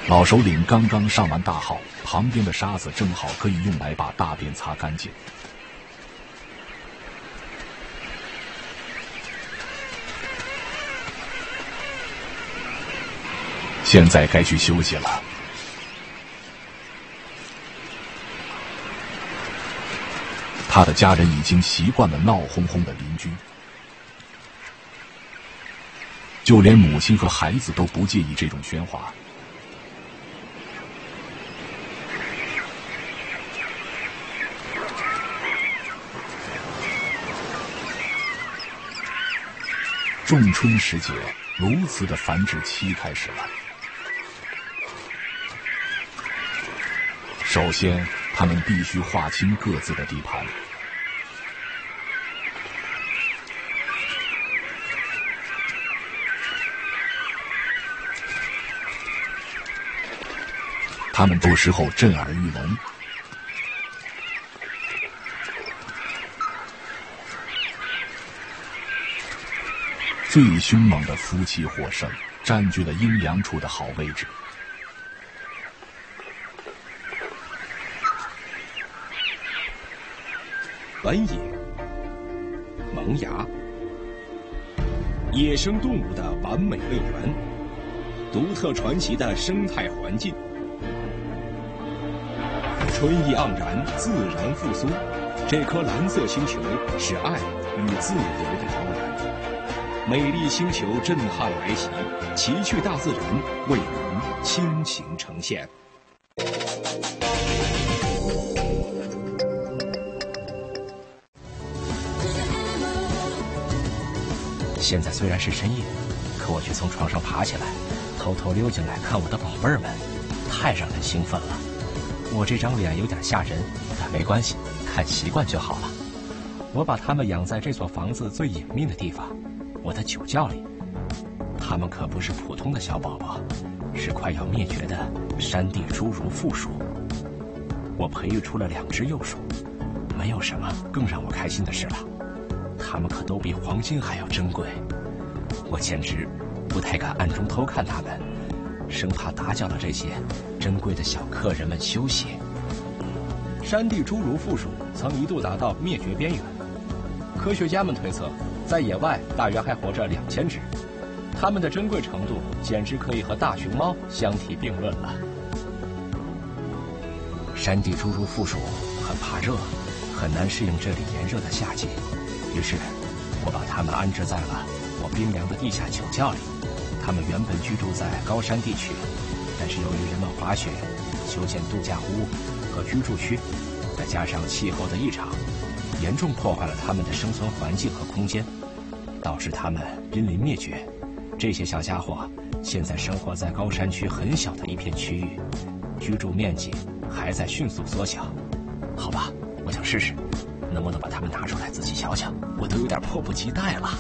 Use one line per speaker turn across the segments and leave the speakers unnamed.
老首领刚刚上完大号，旁边的沙子正好可以用来把大便擦干净。现在该去休息了。他的家人已经习惯了闹哄哄的邻居，就连母亲和孩子都不介意这种喧哗。仲春时节，鸬鹚的繁殖期开始了。首先，他们必须划清各自的地盘。他们这时候震耳欲聋。最凶猛的夫妻获胜，占据了阴凉处的好位置。
斑野、萌芽，野生动物的完美乐园，独特传奇的生态环境，春意盎然，自然复苏。这颗蓝色星球是爱与自由的摇篮。美丽星球震撼来袭，奇趣大自然为您倾情呈现。
现在虽然是深夜，可我却从床上爬起来，偷偷溜进来看我的宝贝儿们，太让人兴奋了。我这张脸有点吓人，但没关系，看习惯就好了。我把它们养在这座房子最隐秘的地方，我的酒窖里。它们可不是普通的小宝宝，是快要灭绝的山地侏儒负鼠。我培育出了2只幼鼠，没有什么更让我开心的事了。它们可都比黄金还要珍贵，我简直不太敢暗中偷看它们，生怕打搅了这些珍贵的小客人们休息。山地侏儒负鼠曾一度达到灭绝边缘，科学家们推测，在野外大约还活着2000只，它们的珍贵程度简直可以和大熊猫相提并论了。山地侏儒负鼠很怕热，很难适应这里炎热的夏季，于是我把它们安置在了我冰凉的地下酒窖里。它们原本居住在高山地区，但是由于人们滑雪、修建度假屋和居住区，再加上气候的异常，严重破坏了它们的生存环境和空间，导致它们濒临灭绝。这些小家伙现在生活在高山区很小的一片区域，居住面积还在迅速缩小。好吧，我想试试能不能把它们拿出来仔细瞧瞧，我都有点迫不及待了。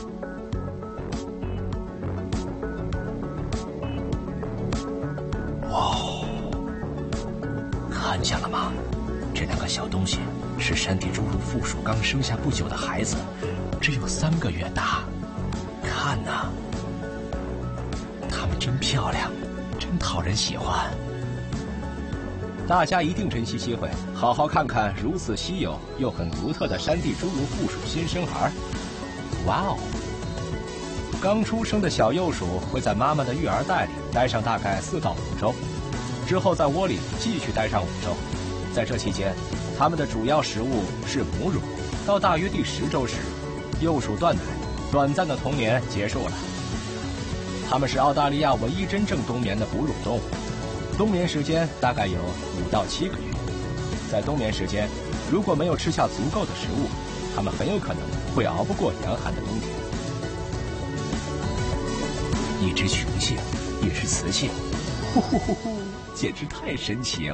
哇哦，看见了吗？这2个小东西是山地侏儒负鼠刚生下不久的孩子，只有3个月大。看呐，它们真漂亮，真讨人喜欢。大家一定珍惜机会，好好看看如此稀有又很独特的山地侏儒负鼠新生儿。哇哦！刚出生的小幼鼠会在妈妈的育儿袋里待上大概4到5周，之后在窝里继续待上5周。在这期间，它们的主要食物是母乳。到大约第10周时，幼鼠断奶，短暂的童年结束了。它们是澳大利亚唯一真正冬眠的哺乳动物。冬眠时间大概有5到7个月。在冬眠时间，如果没有吃下足够的食物，它们很有可能会熬不过严寒的冬天。一只雄性，一只雌性，呼呼呼呼，简直太神奇了。